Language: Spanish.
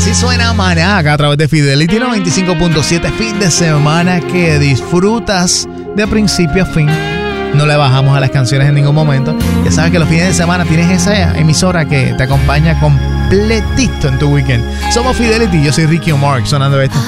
Así suena Maná acá a través de Fidelity 95.7. Fin de semana que disfrutas de principio a fin. No le bajamos a las canciones en ningún momento. Ya sabes que los fines de semana tienes esa emisora que te acompaña completito en tu weekend. Somos Fidelity, yo soy Ricky O'Mark, sonando esto.